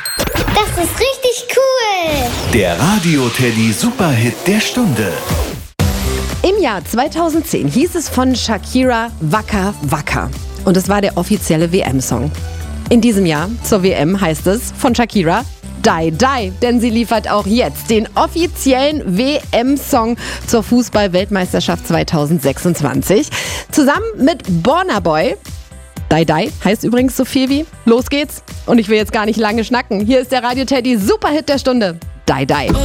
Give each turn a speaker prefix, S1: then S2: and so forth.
S1: Das ist richtig cool.
S2: Der Radio-Teddy Superhit der Stunde.
S3: Im Jahr 2010 hieß es von Shakira Waka Waka. Und es war der offizielle WM-Song. In diesem Jahr zur WM heißt es von Shakira Die Die, denn sie liefert auch jetzt den offiziellen WM-Song zur Fußball-Weltmeisterschaft 2026. Zusammen mit Burna Boy. Die Die heißt übrigens so viel wie Los geht's. Und ich will jetzt gar nicht lange schnacken. Hier ist der Radio-Teddy Superhit der Stunde. Die Die.